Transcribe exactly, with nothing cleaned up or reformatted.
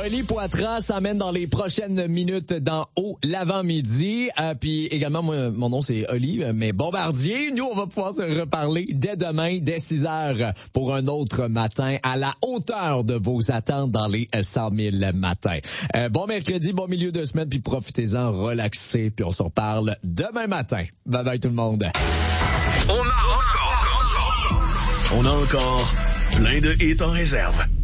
Oli Poitras s'amène dans les prochaines minutes dans Haut l'avant-midi. Euh, puis également, moi, mon nom c'est Oli, mais Bombardier. Nous, on va pouvoir se reparler dès demain, dès six heures, pour un autre matin à la hauteur de vos attentes dans les cent mille matins. Euh, bon mercredi, bon milieu de semaine, puis profitez-en, relaxez, puis on se reparle demain matin. Bye bye tout le monde. On a encore, on a encore plein de hits en réserve.